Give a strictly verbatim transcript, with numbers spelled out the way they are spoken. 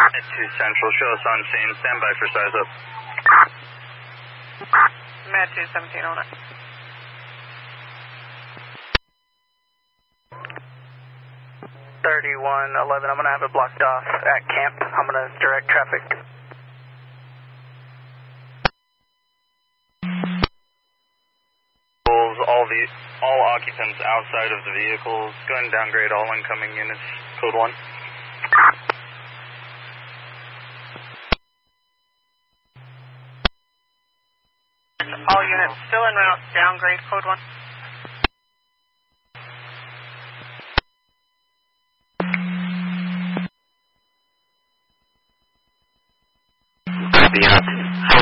two Central, show us on scene. Stand by for size up. Med two seventeen oh nine. thirty-one eleven, I'm going to have it blocked off at camp. I'm going to direct traffic. All the all occupants outside of the vehicles. Go ahead and downgrade all incoming units. Code one. All units still en route. Downgrade code one.